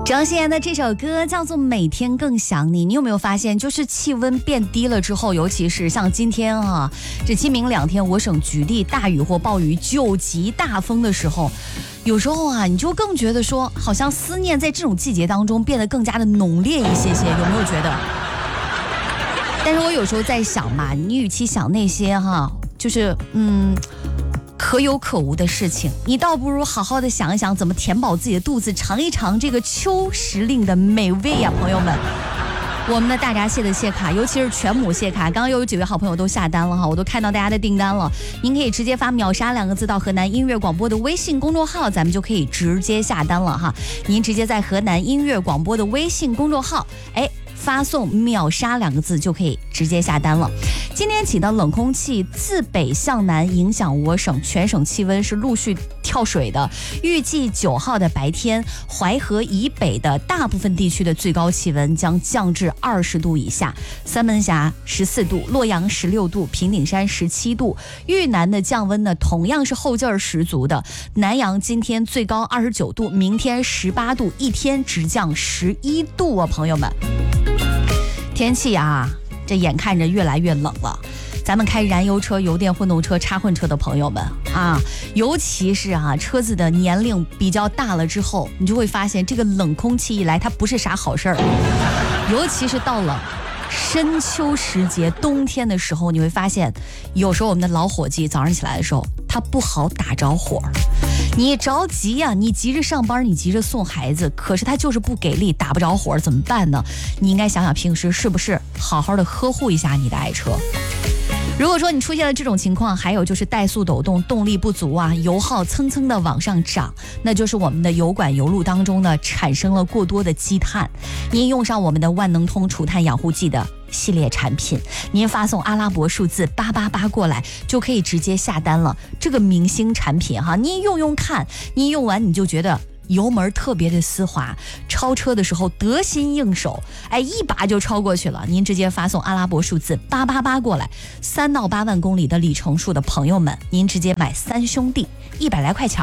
张信妍的这首歌叫做《每天更想你》，你有没有发现，就是气温变低了之后，尤其是像今天啊，这今明2天我省局地大雨或暴雨、9级大风的时候，有时候啊，你就更觉得说，好像思念在这种季节当中变得更加的浓烈一些些，有没有觉得？但是我有时候在想嘛，你与其想那些就是可有可无的事情，你倒不如好好的想一想怎么填饱自己的肚子，尝一尝这个秋时令的美味呀，朋友们。我们的大闸蟹的蟹卡，尤其是全母蟹卡，刚刚又有几位好朋友都下单了哈，我都看到大家的订单了。您可以直接发秒杀2个字到河南音乐广播的微信公众号，咱们就可以直接下单了哈。您直接在河南音乐广播的微信公众号，发送秒杀2个字就可以直接下单了。今天起的冷空气自北向南影响我省，全省气温是陆续跳水的。预计9号的白天，淮河以北的大部分地区的最高气温将降至20度以下，三门峡14度，洛阳16度，平顶山17度。豫南的降温呢，同样是后劲儿十足的。南阳今天最高29度，明天18度，一天直降11度啊，朋友们。天气啊，这眼看着越来越冷了。咱们开燃油车、油电混动车、插混车的朋友们啊，尤其是车子的年龄比较大了之后，你就会发现这个冷空气一来，它不是啥好事儿。尤其是到了深秋时节，冬天的时候，你会发现，有时候我们的老伙计早上起来的时候，他不好打着火。你着急呀，你急着上班，你急着送孩子，可是他就是不给力，打不着火，怎么办呢？你应该想想平时是不是好好的呵护一下你的爱车。如果说你出现了这种情况，还有就是怠速抖动、动力不足啊，油耗蹭蹭的往上涨，那就是我们的油管油路当中呢产生了过多的积碳。您用上我们的万能通除碳养护剂的系列产品，您发送阿拉伯数字888过来，就可以直接下单了。这个明星产品您用用看，您用完你就觉得油门特别的丝滑，超车的时候得心应手，一把就超过去了。您直接发送阿拉伯数字888过来，3到8万公里的里程数的朋友们，您直接买3兄弟100来块钱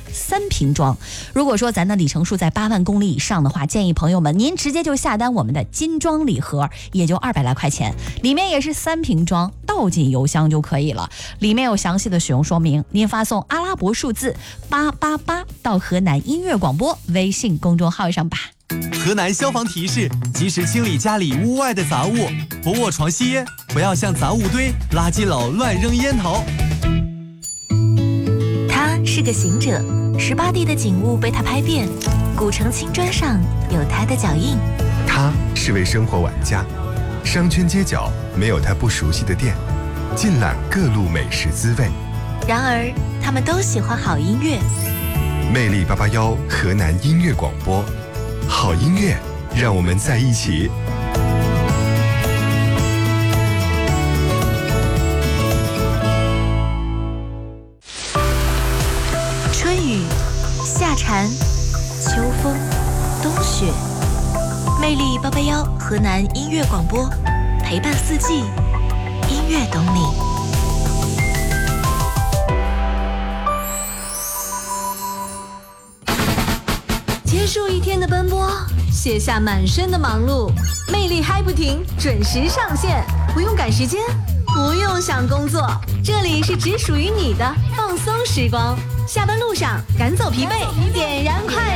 3瓶装。如果说咱的里程数在8万公里以上的话，建议朋友们您直接就下单我们的金装礼盒，也就200来块钱，里面也是3瓶装，倒进邮箱就可以了。里面有详细的使用说明，您发送阿拉伯数字888到河南音乐广播微信公众号上吧。 河南消防提示：及时清理家里屋外的杂物，不卧床吸烟，不要向杂物堆、垃圾篓乱扔烟头。 他是个行者，18地的景物被他拍遍，古城青砖上有他的脚印。 他是位生活玩家，商圈街角没有他不熟悉的店，尽览各路美食滋味。 然而，他们都喜欢好音乐。 魅力881河南音乐广播，好音乐，让我们在一起。 春雨、夏蝉、秋风、冬雪，魅力881河南音乐广播，陪伴四季，音乐懂你。 结束一天的奔波，卸下满身的忙碌，魅力嗨不停，准时上线，不用赶时间，不用想工作，这里是只属于你的放松时光。下班路上赶走疲惫，点燃快乐。